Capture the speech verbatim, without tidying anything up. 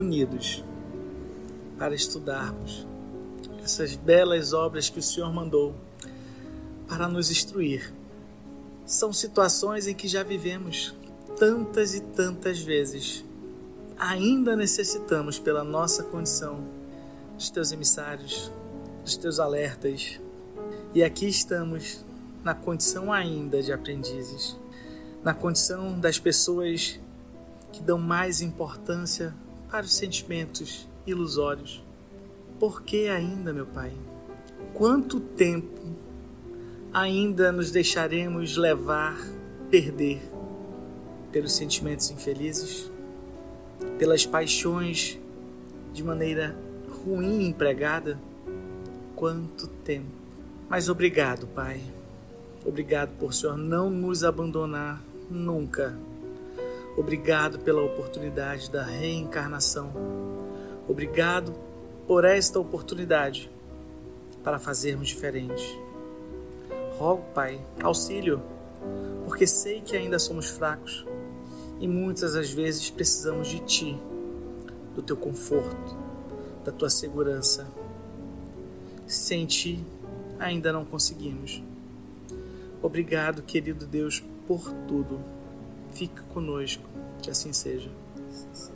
unidos para estudarmos essas belas obras que o Senhor mandou para nos instruir. São situações em que já vivemos tantas e tantas vezes. Ainda necessitamos, pela nossa condição, dos teus emissários, dos teus alertas. E aqui estamos na condição ainda de aprendizes, na condição das pessoas que dão mais importância para os sentimentos ilusórios. Por que ainda, meu Pai? Quanto tempo ainda nos deixaremos levar, perder pelos sentimentos infelizes, pelas paixões de maneira ruim empregada? Quanto tempo? Mas obrigado, Pai. Obrigado por o Senhor não nos abandonar nunca. Obrigado pela oportunidade da reencarnação. Obrigado por esta oportunidade para fazermos diferente. Rogo, Pai, auxílio, porque sei que ainda somos fracos e muitas das vezes precisamos de Ti, do Teu conforto, da Tua segurança. Sem Ti ainda não conseguimos. Obrigado, querido Deus, por tudo. Fica conosco, que assim seja.